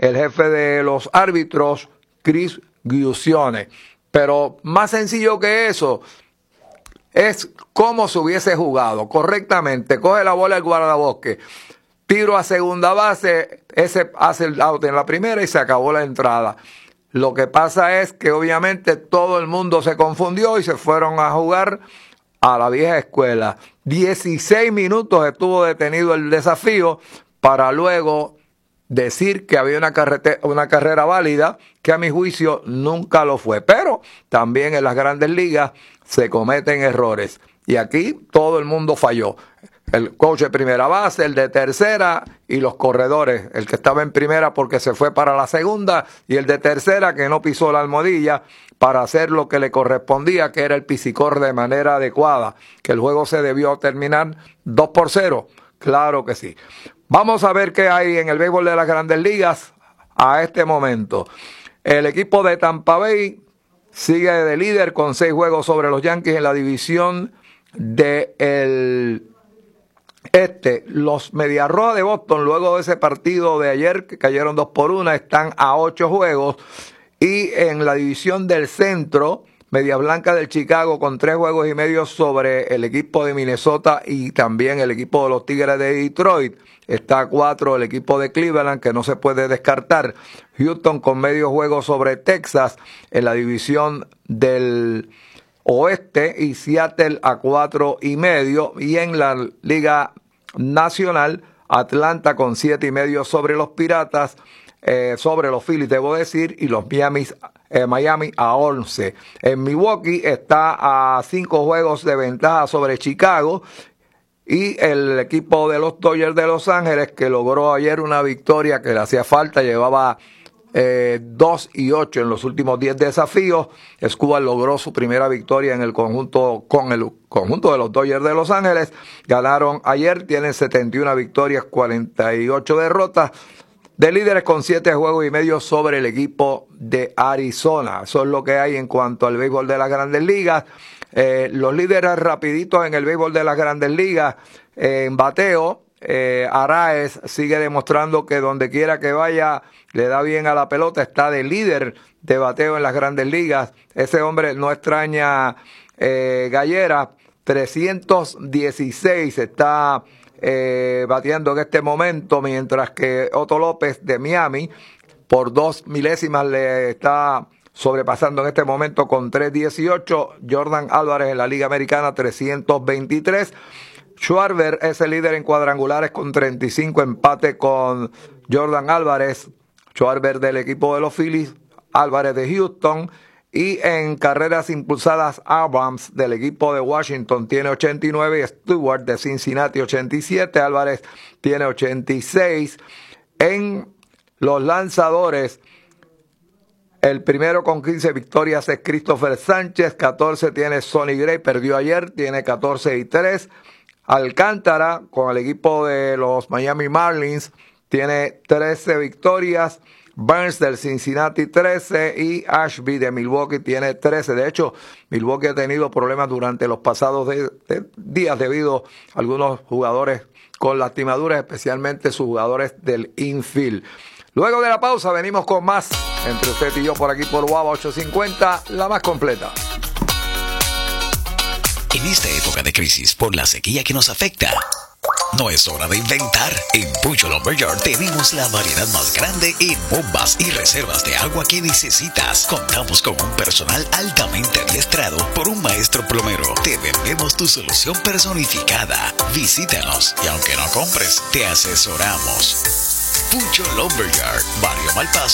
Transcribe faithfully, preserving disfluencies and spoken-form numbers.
el jefe de los árbitros, Chris Giussione. Pero más sencillo que eso es cómo se hubiese jugado correctamente. Coge la bola el guardabosque, tiro a segunda base, ese hace el out en la primera y se acabó la entrada. Lo que pasa es que obviamente todo el mundo se confundió y se fueron a jugar a la vieja escuela. dieciséis minutos estuvo detenido el desafío para luego decir que había una, carrete- una carrera válida, que a mi juicio nunca lo fue. Pero también en las grandes ligas se cometen errores. Y aquí todo el mundo falló. El coach de primera base, el de tercera y los corredores. El que estaba en primera porque se fue para la segunda y el de tercera que no pisó la almohadilla para hacer lo que le correspondía, que era el pisicor de manera adecuada. Que el juego se debió terminar dos por cero. Claro que sí. Vamos a ver qué hay en el béisbol de las grandes ligas a este momento. El equipo de Tampa Bay sigue de líder con seis juegos sobre los Yankees en la división del este. Los Medias Rojas de Boston, luego de ese partido de ayer que cayeron dos por una, están a ocho juegos. Y en la división del centro, Medias Blancas del Chicago con tres juegos y medio sobre el equipo de Minnesota y también el equipo de los Tigres de Detroit. Está a cuatro el equipo de Cleveland, que no se puede descartar. Houston con medio juego sobre Texas en la división del oeste y Seattle a cuatro y medio. Y en la Liga Nacional, Atlanta con siete y medio sobre los Piratas, eh, sobre los Phillies, debo decir, y los Miami, eh, Miami a once. En Milwaukee está a cinco juegos de ventaja sobre Chicago. Y el equipo de los Dodgers de Los Ángeles, que logró ayer una victoria que le hacía falta, llevaba eh, dos y ocho en los últimos diez desafíos. Escobar logró su primera victoria en el conjunto, con el conjunto de los Dodgers de Los Ángeles. Ganaron ayer, tienen setenta y una victorias, cuarenta y ocho derrotas. De líderes con siete juegos y medio sobre el equipo de Arizona. Eso es lo que hay en cuanto al béisbol de las grandes ligas. Eh, los líderes rapiditos en el béisbol de las grandes ligas, eh, en bateo, eh, Arraez sigue demostrando que donde quiera que vaya le da bien a la pelota, está de líder de bateo en las grandes ligas. Ese hombre no extraña eh, Gallera, trescientos dieciséis está eh, bateando en este momento, mientras que Otto López de Miami por dos milésimas le está sobrepasando en este momento con tres dieciocho. Jordan Álvarez en la Liga Americana trescientos veintitrés. Schwarber es el líder en cuadrangulares con treinta y cinco, empate con Jordan Álvarez. Schwarber del equipo de los Phillies, Álvarez de Houston. Y en carreras impulsadas, Abrams del equipo de Washington tiene ochenta y nueve, Stewart de Cincinnati ochenta y siete, Álvarez tiene ochenta y seis. En los lanzadores, el primero con quince victorias es Christopher Sánchez, catorce tiene Sonny Gray, perdió ayer, tiene catorce y tres. Alcántara con el equipo de los Miami Marlins tiene trece victorias. Burns del Cincinnati trece y Ashby de Milwaukee tiene trece. De hecho, Milwaukee ha tenido problemas durante los pasados de, de días debido a algunos jugadores con lastimaduras, especialmente sus jugadores del infield. Luego de la pausa venimos con más entre usted y yo por aquí por Guava ochocientos cincuenta, la más completa. En esta época de crisis por la sequía que nos afecta, no es hora de inventar. En Pucho Lumberyard tenemos la variedad más grande en bombas y reservas de agua que necesitas. Contamos con un personal altamente adiestrado por un maestro plomero. Te vendemos tu solución personificada. Visítanos y aunque no compres, te asesoramos. Pucho Lumberyard, Barrio Malpaso.